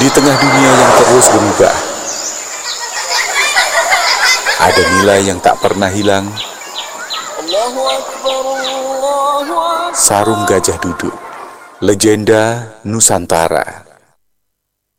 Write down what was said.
Di tengah dunia yang terus berubah, ada nilai yang tak pernah hilang. Sarung Gajah Duduk, legenda Nusantara.